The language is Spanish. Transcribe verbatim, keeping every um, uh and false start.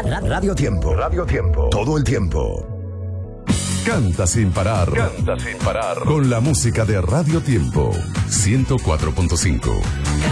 Radio Tiempo. Radio Tiempo. Todo el tiempo. Canta sin parar. Canta sin parar. Con la música de Radio Tiempo. ciento cuatro punto cinco.